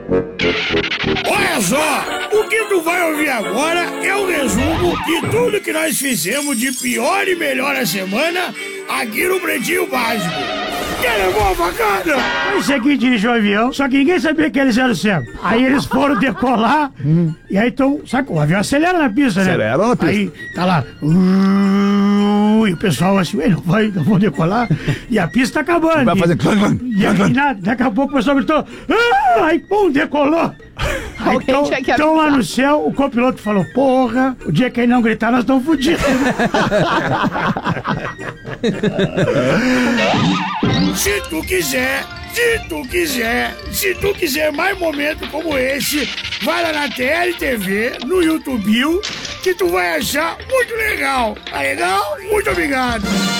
Olha só, o que tu vai ouvir agora é um resumo de tudo que nós fizemos de pior e melhor a semana aqui no Pretinho Básico. Quer levar uma facada? Esse aqui dirigiu o avião, só que ninguém sabia que eles eram cegos. Aí eles foram decolar, e aí então, sabe, o avião acelera na pista, né? Acelera na pista. Aí tá lá, e o pessoal assim, não vão decolar, e a pista tá acabando. Vai fazer clang, clang, E aí, daqui a pouco o pessoal gritou, aí pum, decolou. Aí, então lá no céu, o copiloto falou, porra, o dia que ele não gritar, nós estamos fodidos. Se tu quiser mais momentos como esse, vai lá na TLTV, no YouTube, que tu vai achar muito legal. Tá legal? Muito obrigado.